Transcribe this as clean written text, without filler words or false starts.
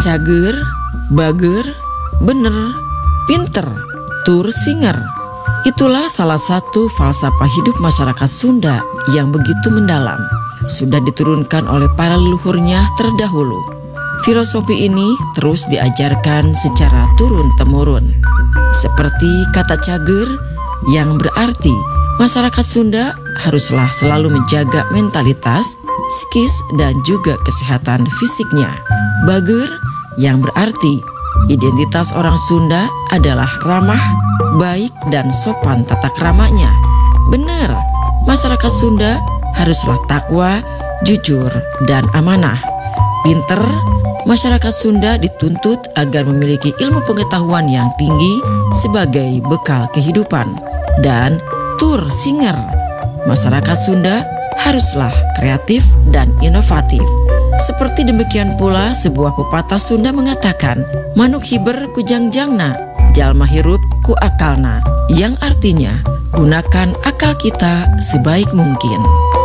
cager, bager, bener, pinter, tur singer. Itulah salah satu falsafah hidup masyarakat Sunda yang begitu mendalam. Sudah diturunkan oleh para leluhurnya terdahulu. Filosofi ini terus diajarkan secara turun-temurun. Seperti kata cager yang berarti masyarakat Sunda haruslah selalu menjaga mentalitas, psikis, dan juga kesehatan fisiknya. Bager yang berarti identitas orang Sunda adalah ramah, baik, dan sopan tata kramanya. Benar, masyarakat Sunda haruslah takwa, jujur, dan amanah. Pinter, masyarakat Sunda dituntut agar memiliki ilmu pengetahuan yang tinggi sebagai bekal kehidupan. Dan tur singer, masyarakat Sunda haruslah kreatif dan inovatif. Seperti demikian pula sebuah pepatah Sunda mengatakan, manuk hiber ku jangjangna, jalma hirup ku akalna, yang artinya gunakan akal kita sebaik mungkin.